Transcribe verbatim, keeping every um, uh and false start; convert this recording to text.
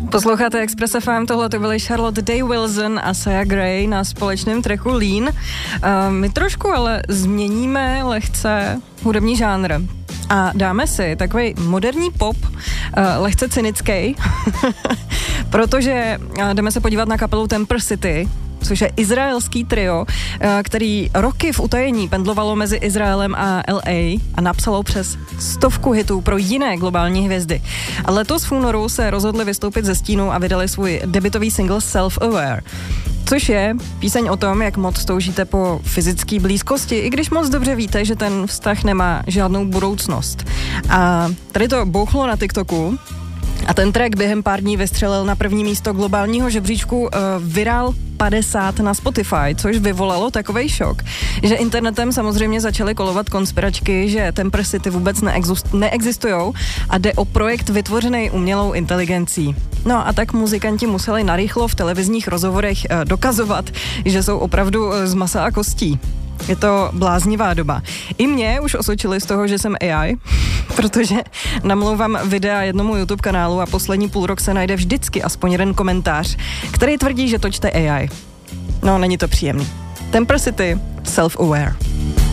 Posloucháte Express F M, tohle to byly Charlotte Day Wilson a Sia Gray na společném tracku Lean. Uh, my trošku ale změníme lehce hudební žánr a dáme si takový moderní pop, uh, lehce cynický, protože uh, jdeme se podívat na kapelu Temper City, což je izraelský trio, který roky v utajení pendlovalo mezi Izraelem a L A a napsalo přes stovku hitů pro jiné globální hvězdy. A letos v únoru se rozhodli vystoupit ze stínu a vydali svůj debutový single Self-Aware, což je píseň o tom, jak moc toužíte po fyzické blízkosti, i když moc dobře víte, že ten vztah nemá žádnou budoucnost. A tady to bouchlo na TikToku, a ten track během pár dní vystřelil na první místo globálního žebříčku uh, Viral padesát na Spotify, což vyvolalo takovej šok, že internetem samozřejmě začaly kolovat konspiračky, že Temper City vůbec neexist- neexistujou a jde o projekt vytvořený umělou inteligencí. No a tak muzikanti museli narychlo v televizních rozhovorech uh, dokazovat, že jsou opravdu uh, z masa a kostí. Je to bláznivá doba. I mě už osočili z toho, že jsem A I, protože namlouvám videa jednomu YouTube kanálu a poslední půl rok se najde vždycky aspoň jeden komentář, který tvrdí, že to čte A I. No, není to příjemný. Temper City, Self-Aware.